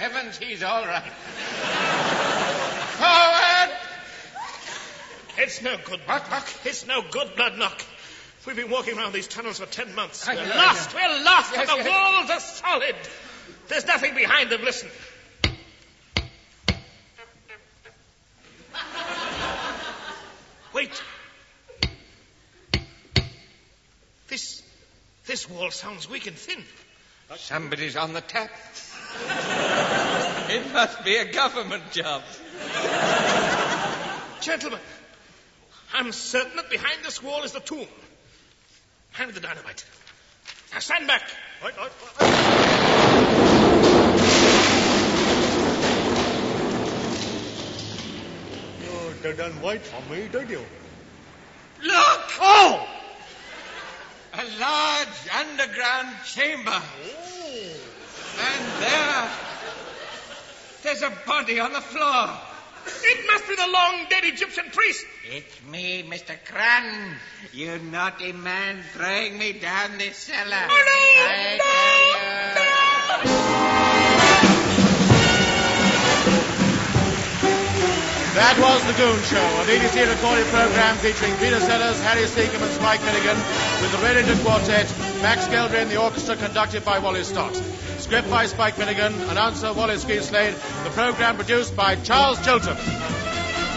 heavens, he's all right. Forward! It's no good, Knock. It's no good, Bloodknock. We've been walking around these tunnels for 10 months. We're lost, Yes, but the walls are solid. There's nothing behind them. Listen. Wait. This wall sounds weak and thin. Somebody's on the tap. It must be a government job. Gentlemen, I'm certain that behind this wall is the tomb. Hand me the dynamite. Now stand back. You didn't wait for me, did you? Look! Oh! A large underground chamber. Oh. And there's a body on the floor. It must be the long-dead Egyptian priest. It's me, Mr. Cran. You naughty man throwing me down this cellar. That was The Goon Show, a BBC recorded programme featuring Peter Sellers, Harry Seacombe and Spike Milligan, with the Reddington Quartet, Max Geldry and the orchestra conducted by Wally Stott. Script by Spike Milligan, announcer Wallace Geeslade, the programme produced by Charles Chilton.